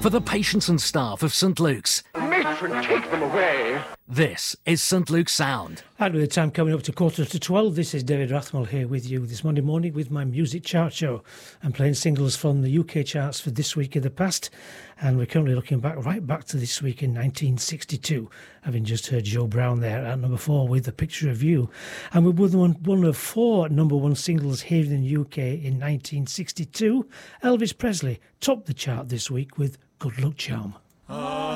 for the patients and staff of St Luke's. Matron, take them away. This is St Luke's Sound. And with the time coming up to 11:45, this is David Rathmell here with you this Monday morning with my music chart show. I'm playing singles from the UK charts for this week in the past, and we're currently looking right back to this week in 1962, having just heard Joe Brown there at number 4 with A Picture of You. And we're with one of 4 number 1 singles here in the UK in 1962. Elvis Presley topped the chart this week with Good Luck Charm.